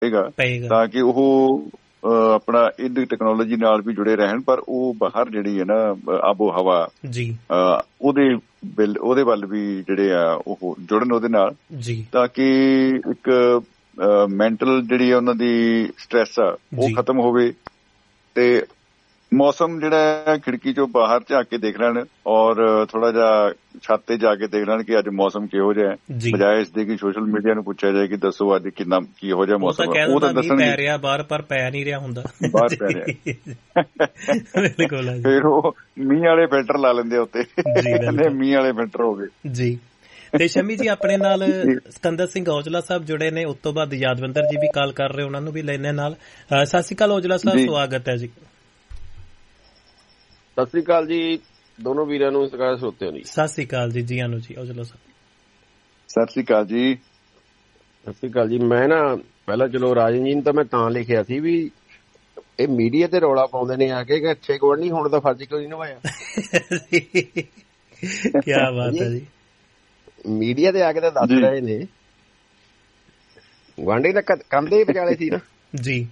ਪਏਗਾ ਤਾਂ ਕਿ ਉਹ ਆਪਣਾ ਇਹਦੀ ਟੈਕਨੋਲੋਜੀ ਨਾਲ ਵੀ ਜੁੜੇ ਰਹਿਣ, ਪਰ ਉਹ ਬਾਹਰ ਜਿਹੜੀ ਹੈ ਨਾ ਆਬੋ ਹਵਾ ਉਹਦੇ ਵੱਲ ਵੀ ਜਿਹੜੇ ਆ ਉਹ ਜੁੜਨ ਉਹਦੇ ਨਾਲ, ਤਾਂ ਕਿ ਇੱਕ ਮੈਂਟਲ ਜਿਹੜੀ ਆ ਉਹਨਾਂ ਦੀ ਸਟਰੈਸ ਆ ਉਹ ਖਤਮ ਹੋਵੇ, ਤੇ ਮੌਸਮ ਜਿਹੜਾ ਖਿੜਕੀ ਚੋਂ ਬਾਹਰ ਝਾਕ ਕੇ ਦੇਖ ਲੈਣ ਔਰ ਥੋੜਾ ਜਿਹਾ ਛੱਤ ਤੇ ਜਾ ਕੇ ਦੇਖ ਲੈਣ ਕਿ ਅੱਜ ਮੌਸਮ ਕਿਹੋ ਜਿਹਾ ਹੈ, ਬਜਾਏ ਇਸ ਦੇ ਕਿ ਸੋਸ਼ਲ ਮੀਡੀਆ ਨੂੰ ਪੁੱਛਿਆ ਜਾਏ ਕਿ ਦੱਸੋ ਅੱਜ ਕਿਹੋ ਜਿਹਾ ਮੌਸਮ ਹੈ। ਉਹ ਤਾਂ ਦੱਸਣਗੇ ਬਾਹਰ, ਪਰ ਪੈ ਨਹੀਂ ਰਿਹਾ ਹੁੰਦਾ, ਬਾਹਰ ਪੈ ਰਿਹਾ। ਫਿਰ ਉਹ ਮੀਂਹ ਵਾਲੇ ਫਿਲਟਰ ਲਾ ਲੈਂਦੇ ਉੱਤੇ, ਮੀਂਹ ਵਾਲੇ ਫਿਲਟਰ ਹੋ ਗਏ ਜੀ। ਤੇ ਸ਼ਮੀ ਜੀ ਆਪਣੇ ਨਾਲ ਸਿਕੰਦਰ ਸਿੰਘ ਔਜਲਾ ਸਾਹਿਬ ਜੁੜੇ ਨੇ, ਉਸ ਤੋਂ ਬਾਅਦ ਯਾਦਵਿੰਦਰ ਜੀ ਵੀ ਕਾਲ ਕਰ ਰਹੇ, ਉਹਨਾਂ ਨੂੰ ਵੀ ਲੈਣੇ ਨਾਲ। ਸਤਿ ਸ਼੍ਰੀ ਅਕਾਲ ਔਜਲਾ ਸਾਹਿਬ, ਸਵਾਗਤ ਹੈ ਜੀ। ਸਤਿ ਸ੍ਰੀ ਅਕਾਲ ਜੀ ਦੋਨੋਂ ਵੀਰਾਂ ਨੂੰ, ਸਰੋਤਿਆਂ ਨੂੰ ਸਤਿ ਸ੍ਰੀ ਅਕਾਲ ਜੀ। ਜੀ ਆਨੂ ਜੀ ਔਜਲਾ ਸਾਹਿਬ। ਸਤਿ ਸ੍ਰੀ ਅਕਾਲ ਜੀ। ਸਤਿ ਸ੍ਰੀ ਅਕਾਲ ਜੀ। ਮੈਂ ਨਾ ਪਹਿਲਾਂ ਚਲੋ ਰਾਜਨ ਜੀ ਨੂੰ ਤਾਂ ਮੈਂ ਤਾਂ ਲਿਖਿਆ ਸੀ ਵੀ ਇਹ ਮੀਡੀਆ ਤੇ ਰੌਲਾ ਪਾਉਂਦੇ ਨੇ ਆ ਕੇ ਕਿ ਅੱਛੇ ਗਵਰਨੀ ਹੋਣ ਦਾ ਫਰਜ਼ ਕਿਉਂ ਨਹੀਂ ਨਿਭਾਇਆ। ਕੀ ਬਾਤ ਹੈ ਜੀ। ਮੀਡੀਆ ਤੇ ਆ ਕੇ ਤਾਂ ਦੱਸ ਰਹੇ ਨੇ, ਗੁਆਂਢੀ ਤਾਂ ਕੰਧੇ ਹੀ ਵਿਚਾਲੇ ਸੀ ਨਾ ਜੀ।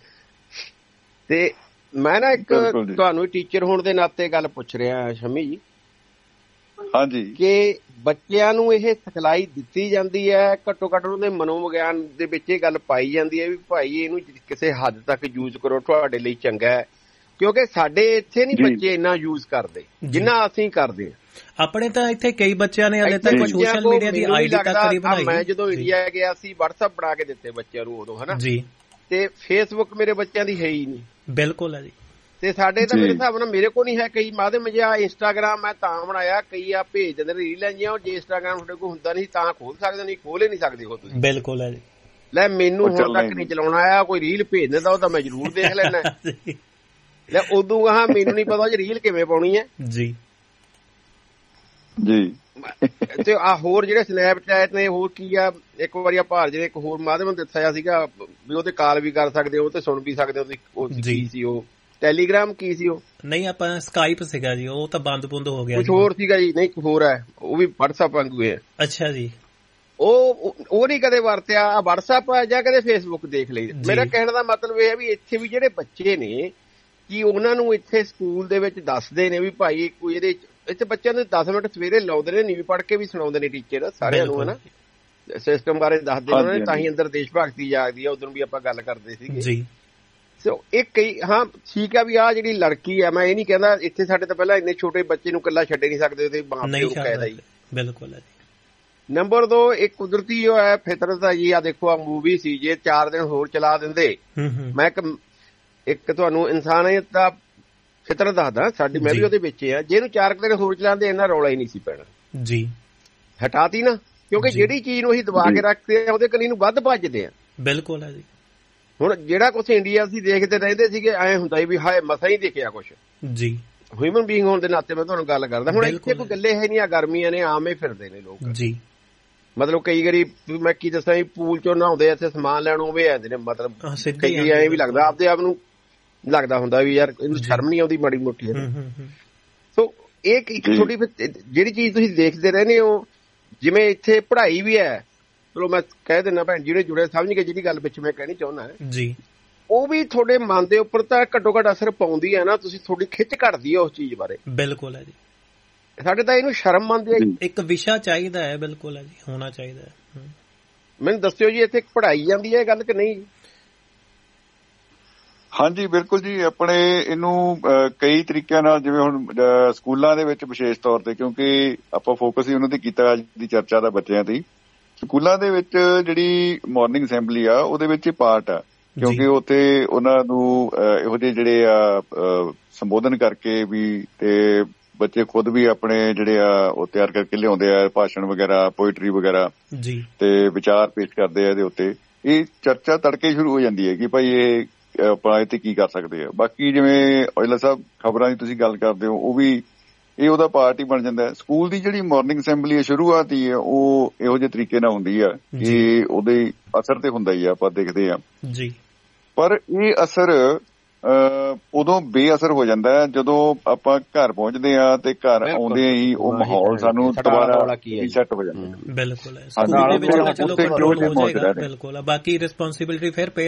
ਤੇ ਮੈਂ ਨਾ ਇੱਕ ਤੁਹਾਨੂੰ ਟੀਚਰ ਹੋਣ ਦੇ ਨਾਤੇ ਗੱਲ ਪੁੱਛ ਰਿਹਾ ਸ਼ਮੀ ਜੀ। ਹਾਂਜੀ। ਕਿ ਬੱਚਿਆਂ ਨੂੰ ਇਹ ਸਿਖਲਾਈ ਦਿੱਤੀ ਜਾਂਦੀ ਹੈ, ਘੱਟੋ ਘੱਟ ਉਹਦੇ ਮਨੋਵਿਗਿਆਨ ਦੇ ਵਿੱਚ ਇਹ ਗੱਲ ਪਾਈ ਜਾਂਦੀ ਹੈ ਵੀ ਭਾਈ ਇਹਨੂੰ ਕਿਸੇ ਹੱਦ ਤੱਕ ਯੂਜ਼ ਕਰੋ, ਤੁਹਾਡੇ ਲਈ ਚੰਗਾ ਹੈ, ਕਿਉਂਕਿ ਸਾਡੇ ਇੱਥੇ ਨਹੀਂ ਬੱਚੇ ਇੰਨਾ ਯੂਜ਼ ਕਰਦੇ ਜਿੰਨਾ ਅਸੀਂ ਕਰਦੇ ਹਾਂ। ਆਪਣੇ ਤਾਂ ਇੱਥੇ ਕਈ ਬੱਚਿਆਂ ਨੇ ਹਲੇ ਤੱਕ ਸੋਸ਼ਲ ਮੀਡੀਆ ਦੀ ਆਈਡੀ ਤੱਕ ਨਹੀਂ ਬਣਾਈ। ਮੈਂ ਜਦੋਂ ਇੰਡੀਆ ਗਿਆ ਸੀ WhatsApp ਬਣਾ ਕੇ ਦਿੱਤੇ ਬੱਚਿਆਂ ਨੂੰ ਉਦੋਂ, ਹਨਾ ਜੀ, ਤੇ ਫੇਸਬੁੱਕ ਮੇਰੇ ਬੱਚਿਆਂ ਦੀ ਹੈ ਹੀ ਨਹੀਂ। ਬਿਲਕੁਲ ਹੈ ਜੀ। ਤੇ ਸਾਡੇ ਤਾਂ ਮੇਰੇ ਹਿਸਾਬ ਨਾਲ ਮੇਰੇ ਕੋਲ ਨਹੀਂ ਹੈ। ਕਈ ਮਾਧਿਅਮ ਜਿਹਾ ਇੰਸਟਾਗ੍ਰਾਮ ਮੈਂ ਤਾਂ ਬਣਾਇਆ, ਕਈ ਆ ਭੇਜ ਦਿੰਦੇ ਰੀਲਾਂ ਜਿਹੀਆਂ, ਜੇ ਇੰਸਟਾਗ੍ਰਾਮ ਤੁਹਾਡੇ ਕੋਲ ਹੁੰਦਾ ਨਹੀਂ ਤਾਂ ਖੋਲ ਸਕਦੇ, ਨਹੀਂ ਖੋਲ ਹੀ ਨਹੀਂ ਸਕਦੇ ਹੋ ਤੁਸੀਂ। ਬਿਲਕੁਲ ਹੈ ਜੀ। ਲੈ ਮੈਨੂੰ ਹੁਣ ਤੱਕ ਨਹੀਂ ਚਲਾਉਣਾ ਆਇਆ, ਕੋਈ ਰੀਲ ਭੇਜ ਦਿੰਦਾ ਉਹ ਤਾਂ ਮੈਂ ਜ਼ਰੂਰ ਦੇਖ ਲੈਣਾ। ਲੈ ਉਦੋਂ ਕਹਾਂ ਮੈਨੂੰ ਨਹੀਂ ਪਤਾ ਰੀਲ ਕਿਵੇਂ ਪਾਉਣੀ ਹੈ ਜੀ। ਜੀ। ਤੇ ਆ ਹੋਰ ਜਿਹੜੇ ਸਨੈਪਚੈਟ ਨੇ, ਹੋਰ ਕੀ ਆ, ਇੱਕ ਵਾਰੀ ਆ ਭਾਰ ਜਿਹੜੇ ਇੱਕ ਹੋਰ ਮਾਧਿਅਮ ਦੱਸਿਆ ਸੀਗਾ ਵੀ ਉਹਤੇ ਕਾਲ ਵੀ ਕਰ ਸਕਦੇ ਹੋ ਤੇ ਸੁਣ ਵੀ ਸਕਦੇ ਹੋ। ਕੀ ਸੀ ਉਹ, ਟੈਲੀਗ੍ਰਾਮ ਕੀ ਸੀ ਉਹ? ਨਹੀਂ ਆਪਾਂ ਸਕਾਈਪ ਸੀਗਾ ਜੀ, ਉਹ ਤਾਂ ਬੰਦ ਹੋ ਗਿਆ। ਕੁਝ ਹੋਰ ਸੀਗਾ ਜੀ। ਨਹੀਂ ਹੋਰ ਹੈ, ਉਹ ਵੀ WhatsApp ਵਾਂਗੂ ਹੈ। ਅੱਛਾ ਜੀ। ਉਹ ਨਹੀਂ ਕਦੇ ਵਰਤਿਆ। WhatsApp ਆ ਜਾਂ ਕਦੇ Facebook ਦੇਖ ਲਈ। ਮੇਰਾ ਕਹਿਣ ਦਾ ਮਤਲਬ ਇਹ ਹੈ ਵੀ ਇੱਥੇ ਵੀ ਜਿਹੜੇ ਬੱਚੇ ਨੇ ਕਿ ਉਹਨਾਂ ਨੂੰ ਇੱਥੇ ਸਕੂਲ ਦੇ ਵਿੱਚ ਦੱਸਦੇ ਨੇ ਵੀ ਭਾਈ ਕੋਈ ਇਹਦੇ ਇੱਥੇ ਬੱਚਿਆਂ ਨੂੰ 10 ਮਿੰਟ ਸਵੇਰੇ ਲਾਉਂਦੇ ਨੇ, ਨਿਊਜ਼ ਪੜ੍ਹ ਕੇ ਵੀ ਸੁਣਾਉਂਦੇ ਨੇ ਟੀਚਰ ਸਾਰਿਆਂ ਨੂੰ, ਹਨਾ ਸਿਸਟਮ ਬਾਰੇ ਦੱਸਦੇ ਨੇ, ਤਾਂ ਹੀ ਅੰਦਰ ਦੇਸ਼ ਭਗਤੀ ਜਾਗਦੀ ਆ। ਉਦੋਂ ਵੀ ਆਪਾਂ ਗੱਲ ਕਰਦੇ ਸੀਗੇ ਜੀ। ਸੋ ਇਹ ਕਈ ਹਾਂ ਠੀਕ ਆ ਵੀ ਆਹ ਜਿਹੜੀ ਲੜਕੀ ਆ, ਮੈਂ ਇਹ ਨਹੀਂ ਕਹਿੰਦਾ ਇੱਥੇ ਸਾਡੇ ਤਾਂ ਪਹਿਲਾਂ ਇੰਨੇ ਛੋਟੇ ਬੱਚੇ ਨੂੰ ਇਕੱਲਾ ਛੱਡੇ ਨਹੀਂ ਸਕਦੇ ਤੇ ਮਾਂ ਪਿਓ ਨੂੰ ਕਹਿਦਾ ਜੀ। ਬਿਲਕੁਲ ਹੈ ਜੀ। ਨੰਬਰ 2 ਇੱਕ ਕੁਦਰਤੀ ਜੋ ਹੈ ਫਿਤਰਤ ਹੈ ਜੀ। ਆ ਦੇਖੋ ਆ ਮੂਵੀ ਸੀ, ਜੇ 4 ਦਿਨ ਹੋਰ ਚਲਾ ਦਿੰਦੇ, ਮੈਂ ਇੱਕ ਤੁਹਾਨੂੰ ਇਨਸਾਨੀਅਤ ਦਾ ਫਿਤਰਤ ਦੱਸਦਾ ਸਾਡੀ, ਮੈਂ ਵੀ ਉਹਦੇ ਵਿੱਚ ਆ, ਜੇ ਇਹਨੂੰ 4 ਦਿਨ ਹੋਰ ਚਲਾਉਂਦੇ ਇੰਨਾ ਰੌਲਾ ਹੀ ਨਹੀਂ ਸੀ ਪੈਣਾ ਜੀ। ਹਟਾਤੀ ਨਾ, ਕਿਉਂਕਿ ਜਿਹੜੀ ਚੀਜ਼ ਨੂੰ ਅਸੀਂ ਦਬਾ ਕੇ ਰੱਖਦੇ ਆ ਉਹਦੇ ਕਨੀ ਨੂੰ ਵੱਧ ਭੱਜਦੇ ਆ। ਬਿਲਕੁਲ ਹੈ ਜੀ। ਹੁਣ ਜਿਹੜਾ ਕੁਛ ਇੰਡੀਆ ਅਸੀਂ ਦੇਖਦੇ ਰਹਿੰਦੇ ਸੀਗੇ, ਐ ਹੁੰਦਾ ਵੀ ਹਾਏ ਮਸਾਂ ਹੀ ਦੇਖਿਆ ਕੁਛ ਜੀ। ਹਿਊਮਨ ਬੀਇੰਗ ਹੋਣ ਦੇ ਨਾਤੇ ਮੈਂ ਤੁਹਾਨੂੰ ਗੱਲ ਕਰਦਾ। ਹੁਣ ਇੱਥੇ ਕੋਈ ਗੱਲੇ ਹੈ ਨਹੀਂ, ਆ ਗਰਮੀਆਂ ਨੇ ਆਮ ਹੀ ਫਿਰਦੇ ਨੇ ਲੋਕ ਜੀ। ਮਤਲਬ ਕਈ ਵਾਰੀ ਮੈਂ ਕੀ ਦੱਸਾਂ, ਪੂਲ ਚੋਂ ਨਹਾਉਂਦੇ ਇੱਥੇ ਸਮਾਨ ਲੈਣ ਉਹ ਵੀ ਆਉਂਦੇ ਨੇ, ਮਤਲਬ ਕਈ ਵਾਰੀ ਐਂ ਵੀ ਲੱਗਦਾ ਆਪਦੇ ਆਪ ਨੂੰ ਲੱਗਦਾ ਹੁੰਦਾ ਵੀ ਯਾਰ ਇਹਨੂੰ ਸ਼ਰਮ ਨਹੀਂ ਆਉਂਦੀ ਮਾੜੀ ਮੋਟੀ। ਸੋ ਇਹ ਇੱਕ ਛੋਟੀ ਜਿਹੜੀ ਚੀਜ਼ ਤੁਸੀਂ ਦੇਖਦੇ ਰਹਿੰਦੇ ਹੋ, ਜਿਵੇਂ ਇੱਥੇ ਪੜ੍ਹਾਈ ਵੀ ਹੈ, ਚਲੋ ਮੈਂ ਕਹਿ ਦਿੰਦਾ ਭੈਣ ਜਿਹੜੇ ਜੁੜੇ ਸਮਝ ਕੇ ਜਿਹੜੀ ਗੱਲ ਵਿੱਚ ਮੈਂ ਕਹਿਣੀ ਚਾਹੁੰਦਾ ਜੀ, ਉਹ ਵੀ ਤੁਹਾਡੇ ਮਨ ਦੇ ਉੱਪਰ ਤਾਂ ਘੱਟੋ ਘੱਟ ਅਸਰ ਪਾਉਂਦੀ ਹੈ ਨਾ। ਤੁਸੀਂ ਤੁਹਾਡੀ ਖਿੱਚ ਘਟਦੀ ਹੈ ਉਸ ਚੀਜ਼ ਬਾਰੇ। ਬਿਲਕੁਲ ਹੈ ਜੀ। ਸਾਡੇ ਤਾਂ ਇਹਨੂੰ ਸ਼ਰਮ ਮੰਨਦੇ ਆ। ਇੱਕ ਵਿਸ਼ਾ ਚਾਹੀਦਾ ਹੈ। ਬਿਲਕੁਲ ਹੈ ਜੀ, ਹੋਣਾ ਚਾਹੀਦਾ ਹੈ। ਮੈਨੂੰ ਦੱਸਿਓ ਜੀ ਇੱਥੇ ਪੜ੍ਹਾਈ ਜਾਂਦੀ ਹੈ ਗੱਲ ਕਿ ਨਹੀਂ? ਹਾਂਜੀ ਬਿਲਕੁਲ ਜੀ। ਆਪਣੇ ਇਹਨੂੰ ਕਈ ਤਰੀਕਿਆਂ ਨਾਲ, ਜਿਵੇਂ ਹੁਣ ਸਕੂਲਾਂ ਦੇ ਵਿੱਚ ਵਿਸ਼ੇਸ਼ ਤੌਰ ਤੇ, ਕਿਉਂਕਿ ਆਪਾਂ ਫੋਕਸ ਹੀ ਉਹਨਾਂ ਤੇ ਕੀਤਾ ਅੱਜ ਦੀ ਚਰਚਾ ਦਾ ਬੱਚਿਆਂ ਤੇ, ਸਕੂਲਾਂ ਦੇ ਵਿੱਚ ਜਿਹੜੀ ਮਾਰਨਿੰਗ ਅਸੈਂਬਲੀ ਆ ਉਹਦੇ ਵਿੱਚ ਹੀ ਪਾਰਟ ਆ, ਕਿਉਂਕਿ ਉੱਥੇ ਉਹਨਾਂ ਨੂੰ ਇਹੋ ਜਿਹੇ ਜਿਹੜੇ ਆ ਸੰਬੋਧਨ ਕਰਕੇ ਵੀ, ਤੇ ਬੱਚੇ ਖੁਦ ਵੀ ਆਪਣੇ ਜਿਹੜੇ ਆ ਉਹ ਤਿਆਰ ਕਰਕੇ ਲਿਆਉਂਦੇ ਆ ਭਾਸ਼ਣ ਵਗੈਰਾ, ਪੋਇਟਰੀ ਵਗੈਰਾ ਜੀ, ਤੇ ਵਿਚਾਰ ਪੇਸ਼ ਕਰਦੇ ਆ ਇਹਦੇ ਉੱਤੇ। ਇਹ ਚਰਚਾ ਤੜਕੇ ਸ਼ੁਰੂ ਹੋ ਜਾਂਦੀ ਹੈ ਕਿ ਭਾਈ ਇਹ ਆਪਾਂ ਇੱਥੇ ਕੀ ਕਰ ਸਕਦੇ ਆ। ਬਾਕੀ ਜਿਵੇਂ ਔਜਲਾ ਸਾਹਿਬ ਖਬਰਾਂ ਦੀ ਤੁਸੀਂ ਗੱਲ ਕਰਦੇ ਹੋ, ਉਹ ਵੀ ਇਹ ਉਹਦਾ ਪਾਰਟ ਹੀ ਬਣ ਜਾਂਦਾ। ਸਕੂਲ ਦੀ ਜਿਹੜੀ ਮਾਰਨਿੰਗ ਅਸੈਂਬਲੀ ਹੈ ਸ਼ੁਰੂਆਤ ਹੀ ਹੈ, ਉਹ ਇਹੋ ਜਿਹੇ ਤਰੀਕੇ ਨਾਲ ਹੁੰਦੀ ਆ ਕਿ ਉਹਦੇ ਅਸਰ ਤੇ ਹੁੰਦਾ ਹੀ ਆ, ਆਪਾਂ ਦੇਖਦੇ ਆ ਜੀ। ਪਰ ਇਹ ਅਸਰ ਉਦੋਂ ਬੇਅਸਰ ਹੋ ਜਾਂਦਾ ਹੈ ਜਦੋਂ ਆਪਾਂ ਘਰ ਪਹੁੰਚਦੇ ਆ ਤੇ ਘਰ ਆਉਂਦੇ ਹੀ ਉਹ ਮਾਹੌਲ ਸਾਨੂੰ ਦੁਬਾਰਾ ਰੀਸੈਟ ਹੋ ਜਾਂਦਾ। ਬਿਲਕੁਲ ਸਕੂਲ ਦੇ ਵਿੱਚ ਚਲੋ ਕੰਟਰੋਲ ਹੋ ਜਾਏਗਾ। ਬਿਲਕੁਲ ਬਾਕੀ ਰਿਸਪੌਂਸਿਬਿਲਿਟੀ ਫਿਰ